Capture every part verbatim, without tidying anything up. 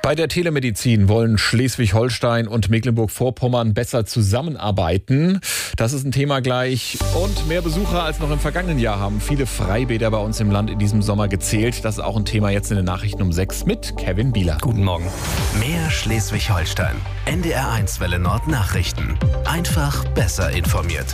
Bei der Telemedizin wollen Schleswig-Holstein und Mecklenburg-Vorpommern besser zusammenarbeiten. Das ist ein Thema gleich. Und mehr Besucher als noch im vergangenen Jahr haben viele Freibäder bei uns im Land in diesem Sommer gezählt. Das ist auch ein Thema jetzt in den Nachrichten um sechs mit Kevin Bieler. Guten Morgen. Mehr Schleswig-Holstein. N D R eins Welle Nord Nachrichten. Einfach besser informiert.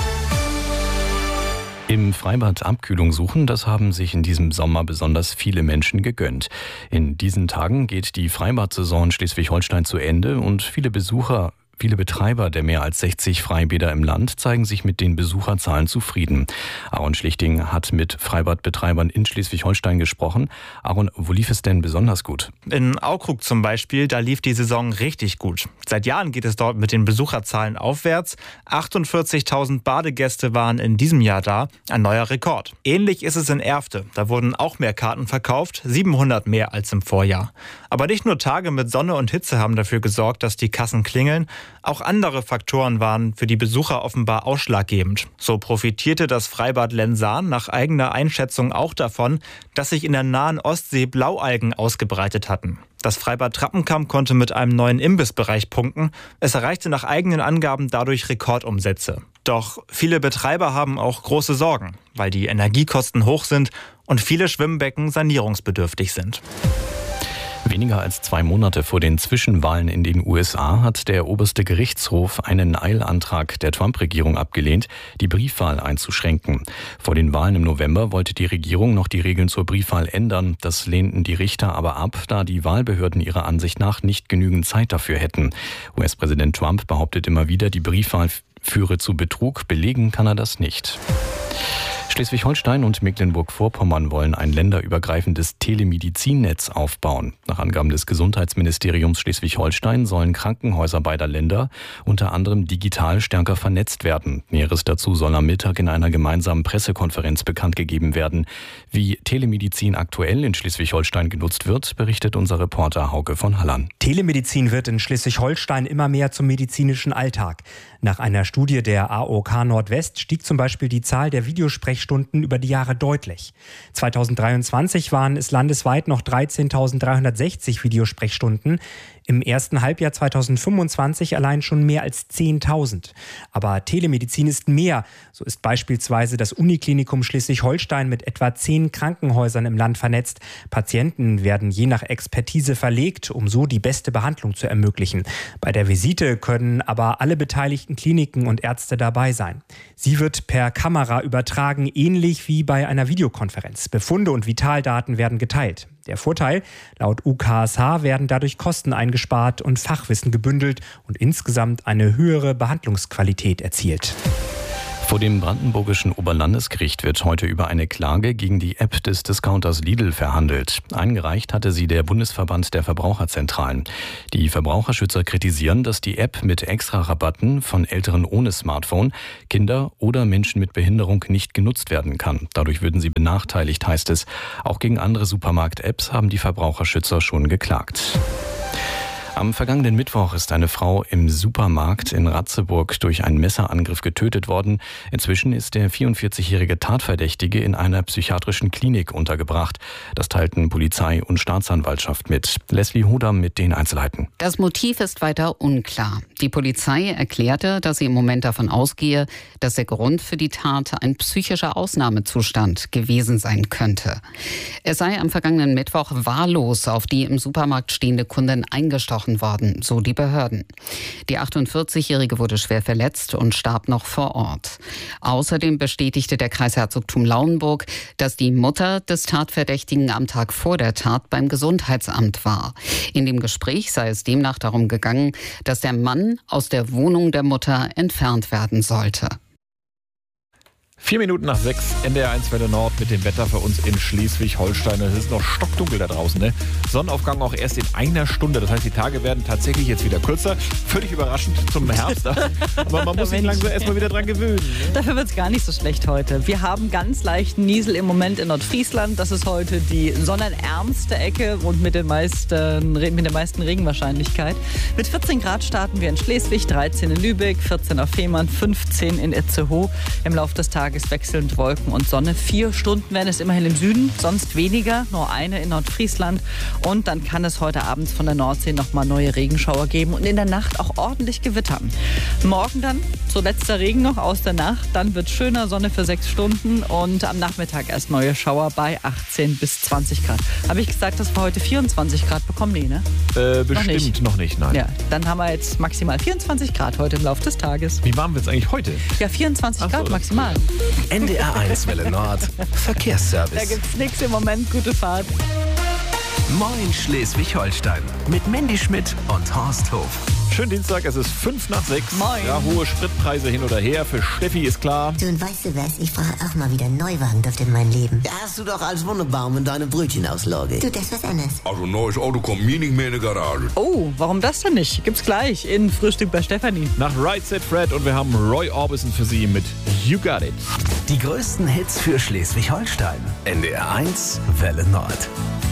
Im Freibad Abkühlung suchen, das haben sich in diesem Sommer besonders viele Menschen gegönnt. In diesen Tagen geht die Freibad-Saison in Schleswig-Holstein zu Ende und viele Besucher Viele Betreiber der mehr als sechzig Freibäder im Land zeigen sich mit den Besucherzahlen zufrieden. Aaron Schlichting hat mit Freibadbetreibern in Schleswig-Holstein gesprochen. Aaron, wo lief es denn besonders gut? In Aukrug zum Beispiel, da lief die Saison richtig gut. Seit Jahren geht es dort mit den Besucherzahlen aufwärts. achtundvierzigtausend Badegäste waren in diesem Jahr da, ein neuer Rekord. Ähnlich ist es in Erfte. Da wurden auch mehr Karten verkauft, siebenhundert mehr als im Vorjahr. Aber nicht nur Tage mit Sonne und Hitze haben dafür gesorgt, dass die Kassen klingeln. Auch andere Faktoren waren für die Besucher offenbar ausschlaggebend. So profitierte das Freibad Lensahn nach eigener Einschätzung auch davon, dass sich in der nahen Ostsee Blaualgen ausgebreitet hatten. Das Freibad Trappenkamp konnte mit einem neuen Imbissbereich punkten. Es erreichte nach eigenen Angaben dadurch Rekordumsätze. Doch viele Betreiber haben auch große Sorgen, weil die Energiekosten hoch sind und viele Schwimmbecken sanierungsbedürftig sind. Weniger als zwei Monate vor den Zwischenwahlen in den U S A hat der oberste Gerichtshof einen Eilantrag der Trump-Regierung abgelehnt, die Briefwahl einzuschränken. Vor den Wahlen im November wollte die Regierung noch die Regeln zur Briefwahl ändern. Das lehnten die Richter aber ab, da die Wahlbehörden ihrer Ansicht nach nicht genügend Zeit dafür hätten. U S-Präsident Trump behauptet immer wieder, die Briefwahl führe zu Betrug. Belegen kann er das nicht. Schleswig-Holstein und Mecklenburg-Vorpommern wollen ein länderübergreifendes Telemedizinnetz aufbauen. Nach Angaben des Gesundheitsministeriums Schleswig-Holstein sollen Krankenhäuser beider Länder unter anderem digital stärker vernetzt werden. Näheres dazu soll am Mittag in einer gemeinsamen Pressekonferenz bekannt gegeben werden. Wie Telemedizin aktuell in Schleswig-Holstein genutzt wird, berichtet unser Reporter Hauke von Halland. Telemedizin wird in Schleswig-Holstein immer mehr zum medizinischen Alltag. Nach einer Studie der A O K Nordwest stieg zum Beispiel die Zahl der Videosprechstunden über die Jahre deutlich. zweitausenddreiundzwanzig waren es landesweit noch dreizehntausenddreihundertsechzig Videosprechstunden. Im ersten Halbjahr zweitausendfünfundzwanzig allein schon mehr als zehntausend. Aber Telemedizin ist mehr. So ist beispielsweise das Uniklinikum Schleswig-Holstein mit etwa zehn Krankenhäusern im Land vernetzt. Patienten werden je nach Expertise verlegt, um so die beste Behandlung zu ermöglichen. Bei der Visite können aber alle beteiligten Kliniken und Ärzte dabei sein. Sie wird per Kamera übertragen, ähnlich wie bei einer Videokonferenz. Befunde und Vitaldaten werden geteilt. Der Vorteil: Laut U K S H werden dadurch Kosten eingespart und Fachwissen gebündelt und insgesamt eine höhere Behandlungsqualität erzielt. Vor dem brandenburgischen Oberlandesgericht wird heute über eine Klage gegen die App des Discounters Lidl verhandelt. Eingereicht hatte sie der Bundesverband der Verbraucherzentralen. Die Verbraucherschützer kritisieren, dass die App mit Extra-Rabatten von Älteren ohne Smartphone, Kinder oder Menschen mit Behinderung nicht genutzt werden kann. Dadurch würden sie benachteiligt, heißt es. Auch gegen andere Supermarkt-Apps haben die Verbraucherschützer schon geklagt. Am vergangenen Mittwoch ist eine Frau im Supermarkt in Ratzeburg durch einen Messerangriff getötet worden. Inzwischen ist der vierundvierzigjährige Tatverdächtige in einer psychiatrischen Klinik untergebracht. Das teilten Polizei und Staatsanwaltschaft mit. Leslie Hodam mit den Einzelheiten. Das Motiv ist weiter unklar. Die Polizei erklärte, dass sie im Moment davon ausgehe, dass der Grund für die Tat ein psychischer Ausnahmezustand gewesen sein könnte. Es sei am vergangenen Mittwoch wahllos auf die im Supermarkt stehende Kundin eingestochen worden, so die Behörden. Die achtundvierzigjährige wurde schwer verletzt und starb noch vor Ort. Außerdem bestätigte der Kreisherzogtum Lauenburg, dass die Mutter des Tatverdächtigen am Tag vor der Tat beim Gesundheitsamt war. In dem Gespräch sei es demnach darum gegangen, dass der Mann aus der Wohnung der Mutter entfernt werden sollte. Vier Minuten nach sechs, N D R eins Welle Nord mit dem Wetter für uns in Schleswig-Holstein. Es ist noch stockdunkel da draußen, ne? Sonnenaufgang auch erst in einer Stunde. Das heißt, die Tage werden tatsächlich jetzt wieder kürzer. Völlig überraschend zum Herbst. Aber man muss sich langsam erstmal wieder dran gewöhnen. Ne? Dafür wird es gar nicht so schlecht heute. Wir haben ganz leichten Niesel im Moment in Nordfriesland. Das ist heute die sonnenärmste Ecke und mit, den meisten, mit der meisten Regenwahrscheinlichkeit. Mit vierzehn Grad starten wir in Schleswig, dreizehn in Lübeck, vierzehn auf Fehmarn, fünfzehn in Itzehoe. Im Laufe des Tages Tages wechselnd Wolken und Sonne. Vier Stunden werden es immerhin im Süden, sonst weniger, nur eine in Nordfriesland. Und dann kann es heute abends von der Nordsee nochmal neue Regenschauer geben und in der Nacht auch ordentlich gewittern. Morgen dann, so letzter Regen noch aus der Nacht, dann wird schöner, Sonne für sechs Stunden und am Nachmittag erst neue Schauer bei achtzehn bis zwanzig Grad. Habe ich gesagt, dass wir heute vierundzwanzig Grad bekommen? Nee, ne? Äh, bestimmt noch nicht. noch nicht, nein. Ja, dann haben wir jetzt maximal vierundzwanzig Grad heute im Laufe des Tages. Wie warm wird es eigentlich heute? Ja, vierundzwanzig Grad so, maximal. N D R eins Welle Nord, Verkehrsservice. Da gibt's nichts im Moment, gute Fahrt. Moin Schleswig-Holstein mit Mandy Schmidt und Horst Hof. Schönen Dienstag, es ist fünf nach sechs. Moin. Ja, hohe Spritpreise hin oder her. Für Steffi ist klar. Du, und weißt du was? Ich brauche auch mal wieder einen Neuwagenduft in mein Leben. Da hast du doch als Wunderbaum in deine Brötchenauslage. Du, das ist was anderes. Also ein neues Auto kommt mir nicht mehr in die Garage. Oh, warum das denn nicht? Gibt's gleich in Frühstück bei Stefanie. Nach Right Set Fred und wir haben Roy Orbison für Sie mit You Got It. Die größten Hits für Schleswig-Holstein. N D R eins Welle Nord.